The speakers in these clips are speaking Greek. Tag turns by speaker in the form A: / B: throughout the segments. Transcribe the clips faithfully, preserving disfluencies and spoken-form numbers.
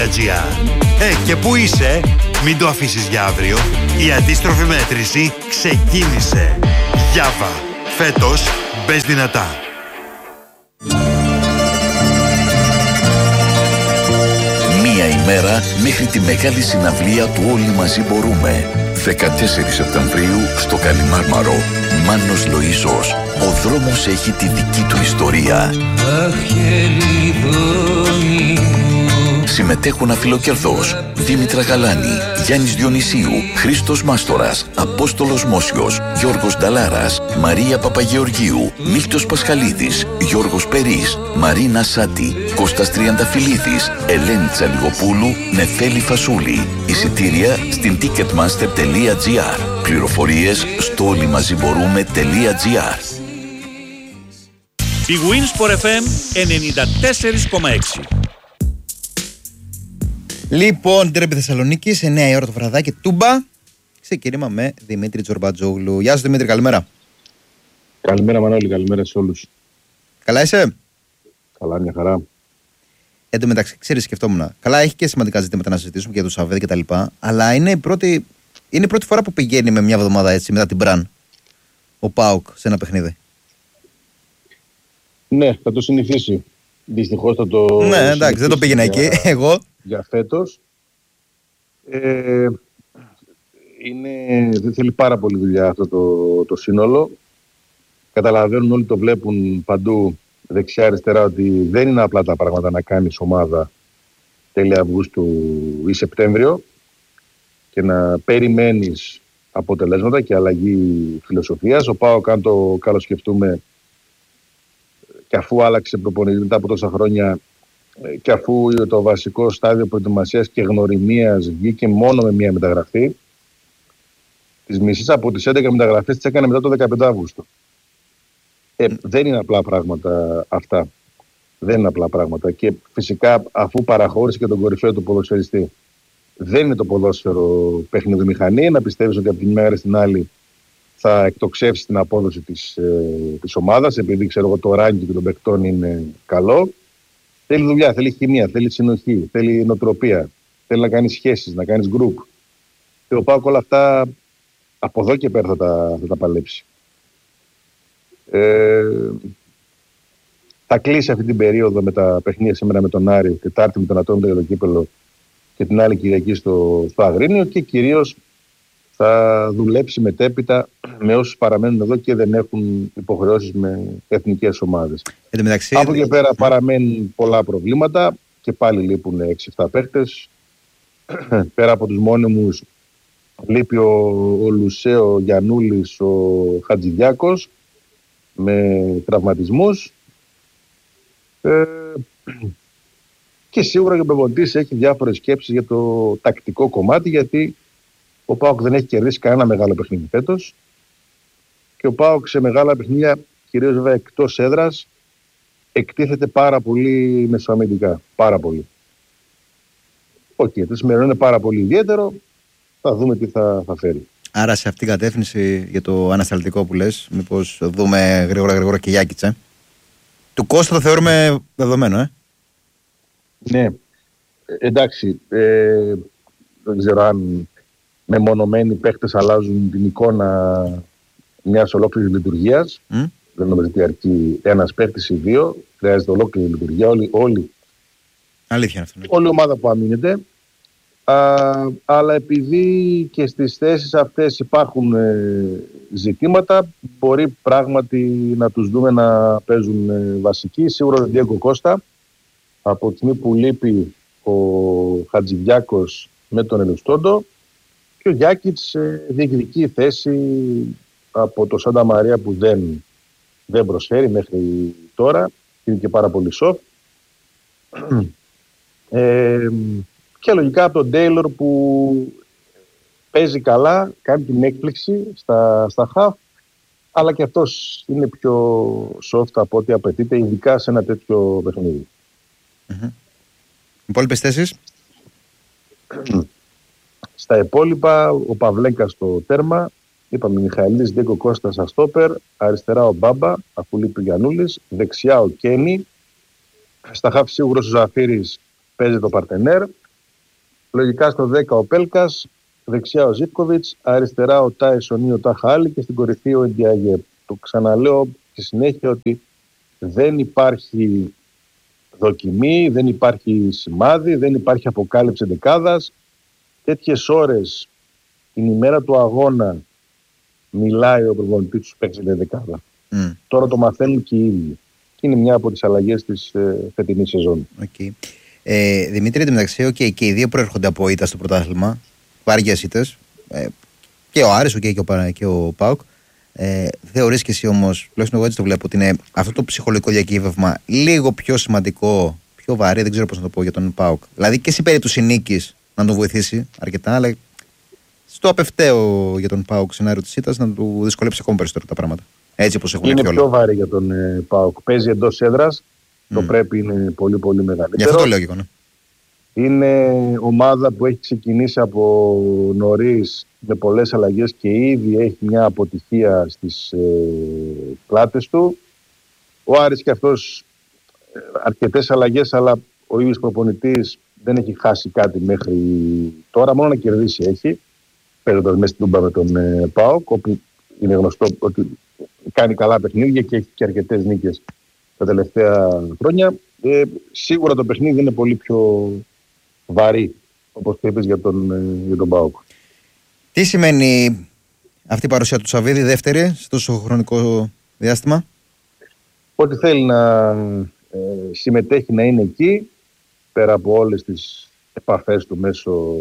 A: Ε, και πού είσαι? Μην το αφήσεις για αύριο. Η αντίστροφη μέτρηση ξεκίνησε. Γιάβα. Φέτος μπες δυνατά.
B: Μία ημέρα μέχρι τη μεγάλη συναυλία του Όλοι Μαζί Μπορούμε. δεκατέσσερις Σεπτεμβρίου στο Καλιμάρμαρο. Μάνος Λοΐζος. Ο δρόμος έχει τη δική του ιστορία. Συμμετέχουν Αφιλοκερδός, Δήμητρα Γαλάνη, Γιάννης Διονυσίου, Χρήστος Μάστορας, Απόστολος Μόσιος, Γιώργος Νταλάρας, Μαρία Παπαγεωργίου, Μίλτος Πασχαλίδης, Γιώργος Περής, Μαρίνα Σάτη, Κώστας Τριανταφυλλίδης, Ελένη Τσαλιγοπούλου, Νεφέλη Φασούλη. Εισιτήρια στην ticketmaster τελεία gr. Πληροφορίες στο όλοιμαζιμπορούμε τελεία gr.
C: Η Winsport εφ εμ ενενήντα τέσσερα κόμμα έξι.
D: Λοιπόν, Ντέρμπι Θεσσαλονίκης, εννιά η ώρα το βραδάκι, Τούμπα. Ξεκίνημα με Δημήτρη Τζορμπατζόγλου. Γεια σου Δημήτρη, καλημέρα.
E: Καλημέρα Μανώλη, καλημέρα σε όλους.
D: Καλά είσαι?
E: Καλά, μια χαρά.
D: Εν τω μεταξύ, ξέρεις, σκεφτόμουν. Καλά, έχει και σημαντικά ζητήματα να συζητήσουμε για το Σαββέδ και τα λοιπά. Αλλά είναι η, πρώτη, είναι η πρώτη φορά που πηγαίνει με μια εβδομάδα έτσι μετά την Μπραν ο ΠΑΟΚ σε ένα παιχνίδι.
E: Ναι, θα το συνηθίσει. Δυστυχώς θα το.
D: Ναι, εντάξει, δεν το πήγαινα εκεί. Εγώ.
E: Για φέτος. Ε, είναι, δεν θέλει πάρα πολύ δουλειά αυτό το, το σύνολο. Καταλαβαίνουν, όλοι το βλέπουν παντού δεξιά-αριστερά ότι δεν είναι απλά τα πράγματα να κάνεις ομάδα τέλη Αυγούστου ή Σεπτέμβριο και να περιμένεις αποτελέσματα και αλλαγή φιλοσοφίας. Ο ΠΑΟΚ, αν το καλοσκεφτούμε, και αφού άλλαξε προπονητή μετά από τόσα χρόνια και αφού το βασικό στάδιο προετοιμασίας και γνωριμίας βγήκε μόνο με μία μεταγραφή, τις μισές από τις έντεκα μεταγραφές τις έκανε μετά το δεκαπέντε Αυγούστου. Ε, δεν είναι απλά πράγματα αυτά. Δεν είναι απλά πράγματα. Και φυσικά αφού παραχώρησε και τον κορυφαίο του ποδοσφαιριστή, δεν είναι το ποδόσφαιρο παιχνίδι μηχανή, να πιστεύεις ότι από τη μια μέρα στην άλλη θα εκτοξεύσει την απόδοση της, ε, της ομάδας, επειδή ξέρω εγώ το ranking των παικτών είναι καλό. Θέλει δουλειά, θέλει χημεία, θέλει συνοχή, θέλει νοοτροπία, θέλει να κάνεις σχέσεις, να κάνεις group. Και ο ΠΑΟΚ όλα αυτά από εδώ και πέρα θα τα, θα τα παλέψει. Ε, θα κλείσει αυτή την περίοδο με τα παιχνίδια σήμερα με τον Άρη, Τετάρτη με τον Ατρόμητο για το κύπελλο και την άλλη Κυριακή στο, στο Αγρίνιο, και κυρίως θα δουλέψει μετέπειτα με όσους παραμένουν εδώ και δεν έχουν υποχρεώσεις με εθνικές ομάδες.
D: Μεταξύ,
E: από εκεί πέρα παραμένουν πολλά προβλήματα και πάλι λείπουν έξι εφτά παίχτες. Πέρα από τους μόνιμους λείπει ο, ο Λουσέο, ο Γιαννούλης, ο Χατζηδιάκος με τραυματισμούς. Ε, και σίγουρα και ο προπονητής έχει διάφορες σκέψεις για το τακτικό κομμάτι, γιατί ο ΠΑΟΚ δεν έχει κερδίσει κανένα μεγάλο παιχνίδι φέτος και ο ΠΑΟΚ σε μεγάλα παιχνίδια, κυρίως βέβαια εκτός έδρας, εκτίθεται πάρα πολύ μεσοαμυντικά. Πάρα πολύ. Οκ, okay, το σημερινό είναι πάρα πολύ ιδιαίτερο. Θα δούμε τι θα, θα φέρει.
D: Άρα σε αυτήν την κατεύθυνση για το ανασταλτικό που λες, μήπως δούμε γρήγορα γρήγορα και Γιάκητς, ε? Του Κώστα το θεωρούμε δεδομένο, ε?
E: Ναι. Ε, εντάξει. Ε, δεν ξέρω αν μεμονωμένοι παίχτες αλλάζουν την εικόνα μιας ολόκληρης λειτουργίας. Mm. Δεν νομίζω ότι αρκεί ένας παίχτης ή δύο. Χρειάζεται ολόκληρη λειτουργία. Όλοι, όλοι,
D: Αλήθεια αυτό. Ναι.
E: Όλη η ομάδα που αμήνεται. Α, αλλά επειδή και στις θέσεις αυτές υπάρχουν ε, ζητήματα, μπορεί πράγματι να τους δούμε να παίζουν ε, βασικοί. Σίγουρα τον Διέγκο Κώστα, από τη στιγμή που λείπει ο Χατζηδιάκος με τον Ελουστόντο, και ο Γιάκητς ε, διεκδικεί θέση από το Σάντα Μαρία που δεν, δεν προσφέρει μέχρι τώρα. Είναι και πάρα πολύ soft. Ε, και λογικά από τον Τέιλορ που παίζει καλά, κάνει την έκπληξη στα, στα half, αλλά και αυτός είναι πιο soft από ό,τι απαιτείται, ειδικά σε ένα τέτοιο παιχνίδι.
D: Mm-hmm. Υπόλοιπες θέσεις?
E: Στα υπόλοιπα, ο Παυλέκας στο τέρμα, είπαμε Μιχαηλίδης, Ντέγκο Κώστας στα στόπερ, αριστερά ο Μπάμπα, αφού λείπει ο Γιαννούλης, δεξιά ο Κένι, στα χαφ σίγουρος ο Ζαφύρης παίζει το Παρτενέρ, Λογικά στο δέκα ο Πέλκας, δεξιά ο Ζίβκοβιτς, αριστερά ο Τάισον ή ο Ταχάλη και στην κορυφή ο Εντιαγέ. Το ξαναλέω στη συνέχεια ότι δεν υπάρχει δοκιμή, δεν υπάρχει σημάδι, δεν υπάρχει αποκάλυψη δεκάδας. Τέτοιες ώρες την ημέρα του αγώνα μιλάει ο προπονητής τους παίκτες για δεκάδα. Mm. Τώρα το μαθαίνουν και οι ίδιοι. Και είναι μια από τις αλλαγές της ε, φετινής σεζόν.
D: Okay. Ε, Δημήτρη, εντωμεταξύ, okay, και οι δύο προέρχονται από ήττα στο πρωτάθλημα. Βάργιες ήττες. Ε, και ο Άρης okay, και, ο, και ο ΠΑΟΚ. Ε, θεωρείς και εσύ όμως, τουλάχιστον εγώ έτσι το βλέπω, ότι είναι αυτό το ψυχολογικό διακύβευμα λίγο πιο σημαντικό, πιο βαρύ, δεν ξέρω πώς να το πω για τον ΠΑΟΚ. Δηλαδή και σε περίπτωση νίκης να τον βοηθήσει αρκετά, αλλά στο απευταίο για τον ΠΑΟΚ σενάριο της ήττας να του δυσκολέψει ακόμα περισσότερο τα πράγματα. Έτσι όπως έχουν
E: είναι πιο βαρύ για τον ε, ΠΑΟΚ. Παίζει εντός έδρας, mm. το πρέπει είναι πολύ πολύ μεγαλύτερο.
D: Γι' αυτό το λέω και εγώ, ναι.
E: Είναι ομάδα που έχει ξεκινήσει από νωρίς με πολλές αλλαγές και ήδη έχει μια αποτυχία στις ε, πλάτες του. Ο Άρης και αυτός ε, αρκετές αλλαγές, αλλά ο ίδιος προπονητής δεν έχει χάσει κάτι μέχρι τώρα, μόνο να κερδίσει έχει, παίζοντας μέσα στην Τούμπα με τον ε, ΠΑΟΚ, όπου είναι γνωστό ότι κάνει καλά παιχνίδια και έχει και αρκετές νίκες τα τελευταία χρόνια. Ε, σίγουρα το παιχνίδι είναι πολύ πιο βαρύ, όπως το είπες για τον, για τον ΠΑΟΚ.
D: Τι σημαίνει αυτή η παρουσία του Σαββίδη δεύτερη σε τόσο χρονικό διάστημα?
E: Ότι θέλει να ε, συμμετέχει, να είναι εκεί, πέρα από όλες τις επαφές του μέσω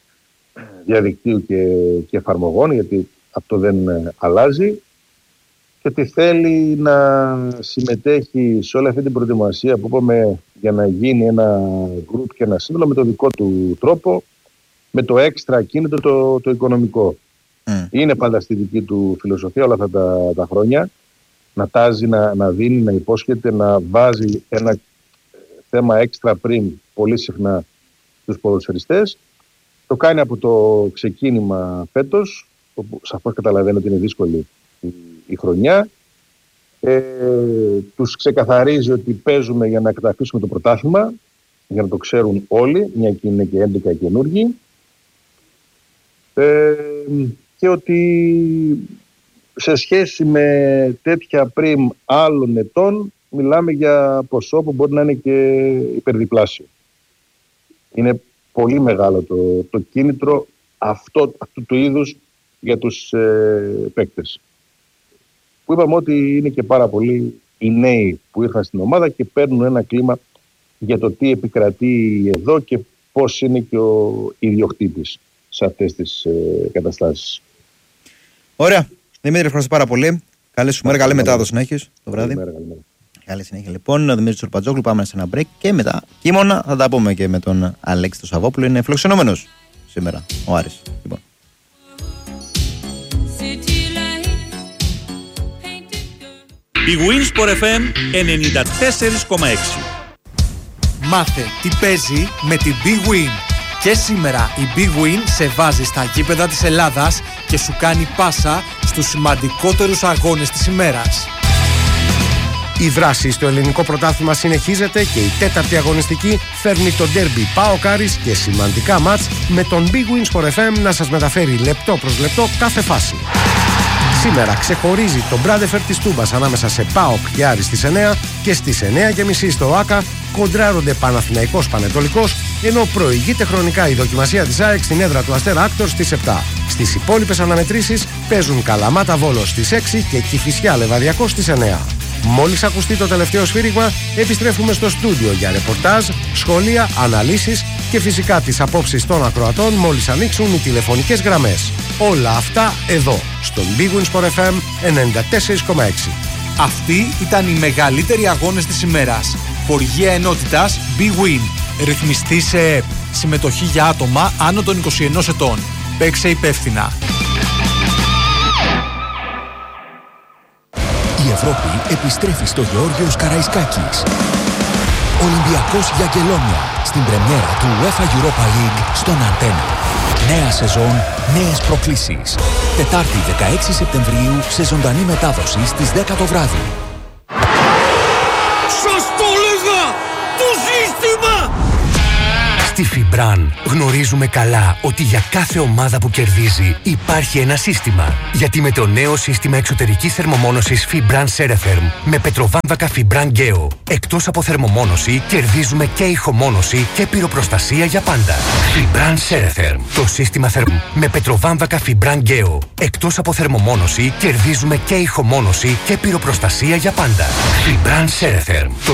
E: διαδικτύου και, και εφαρμογών, γιατί αυτό δεν ε, αλλάζει, και ότι θέλει να συμμετέχει σε όλη αυτή την προετοιμασία που είπαμε για να γίνει ένα γκρουπ και ένα σύνολο με το δικό του τρόπο, με το έξτρα κίνητρο το, το οικονομικό. Mm. Είναι πάντα στη δική του φιλοσοφία όλα αυτά τα, τα χρόνια, να τάζει, να, να δίνει, να υπόσχεται, να βάζει ένα θέμα έξτρα πριν πολύ συχνά στους ποδοσφαιριστές. Το κάνει από το ξεκίνημα φέτος, όπου σαφώς καταλαβαίνω ότι είναι δύσκολη η, η χρονιά. Ε, τους ξεκαθαρίζει ότι παίζουμε για να κατακτήσουμε το πρωτάθλημα, για να το ξέρουν όλοι, μια και είναι και έντεκα καινούργοι. Ε, και ότι σε σχέση με τέτοια πριμ άλλων ετών μιλάμε για ποσό που μπορεί να είναι και υπερδιπλάσιο. Είναι πολύ μεγάλο το, το κίνητρο αυτό, αυτού του είδους για τους ε, παίκτες. Που είπαμε ότι είναι και πάρα πολλοί οι νέοι που ήρθαν στην ομάδα και παίρνουν ένα κλίμα για το τι επικρατεί εδώ και πώς είναι και ο ιδιοκτήτης σε αυτές τις ε, καταστάσεις.
D: Ωραία. Δημήτρη, ευχαριστώ πάρα πολύ. Καλή σου μέρα, καλή μετάδοση να έχεις το βράδυ.
E: Καλή, καλή, καλή.
D: Καλή συνέχεια λοιπόν. Ο Δημήτρης Τσουρπατζόγλου, πάμε σε ένα break και μετά κείμωνα θα τα πούμε και με τον Αλέξη τον Σαββόπουλο. Είναι φιλοξενούμενος σήμερα ο Άρης. Λοιπόν.
C: Η Winsport εφ εμ ενενήντα τέσσερα κόμμα έξι.
F: Μάθε τι παίζει με την Big Win. Και σήμερα η Big Win σε βάζει στα γήπεδα της Ελλάδας και σου κάνει πάσα στους σημαντικότερους αγώνες της ημέρας.
G: Η δράση στο ελληνικό πρωτάθλημα συνεχίζεται και η τέταρτη αγωνιστική φέρνει το ντέρμπι ΠΑΟΚ Άρης και σημαντικά μάτς με τον Big Win Sport εφ εμ να σας μεταφέρει λεπτό προς λεπτό κάθε φάση. Σήμερα ξεχωρίζει το Μπράντεφερ της Τούμπας ανάμεσα σε ΠΑΟΚ και Άρη στις εννιά και στις εννιά και μισή στο ΆΚΑ κοντράρονται Παναθηναϊκός Πανετολικός, ενώ προηγείται χρονικά η δοκιμασία της ΑΕΚ στην έδρα του Αστέρα Άκτορ στις επτά. Στις υπόλοιπες αναμετρήσεις παίζουν Καλαμάτα Βόλος στις έξι και Κηφισιά Λεβαδιακός στις εννιά. Μόλις ακουστεί το τελευταίο σφύριγμα, επιστρέφουμε στο στούντιο για ρεπορτάζ, σχόλια, αναλύσεις και φυσικά τις απόψεις των ακροατών μόλις ανοίξουν οι τηλεφωνικές γραμμές. Όλα αυτά εδώ, στον Big Win Sport εφ εμ ενενήντα τέσσερα κόμμα έξι.
F: Αυτοί ήταν οι μεγαλύτεροι αγώνες της ημέρας. Χορηγία ενότητας Big Win. Ρυθμιστή σε ΕΠ. Συμμετοχή για άτομα άνω των είκοσι ενός ετών. Παίξε υπεύθυνα.
H: Η Ευρώπη επιστρέφει στο Γεώργιος Καραϊσκάκης. Ολυμπιακός για Κελόνια στην πρεμιέρα του UEFA Europa League στον Αντένα. Νέα σεζόν, νέες προκλήσεις. Τετάρτη δεκαέξι Σεπτεμβρίου σε ζωντανή μετάδοση στις δέκα το βράδυ.
I: Σας το λέγα! Το σύστημα! Στη Φιμπραν γνωρίζουμε καλά ότι για κάθε ομάδα που κερδίζει υπάρχει ένα σύστημα. Γιατί με το νέο σύστημα εξωτερικής θερμομόνωσης Fibran Ceretherm με πετροβάμβακα Fibran Geo, εκτός από θερμομόνωση, κερδίζουμε και ηχομόνωση και πυροπροστασία για πάντα. Fibran Ceretherm, το σύστημα θερμ με πετροβάμβακα Fibran Geo, εκτός από θερμομόνωση, κερδίζουμε και ηχομόνωση και πυροπροστασία για πάντα. Fibran Ceretherm.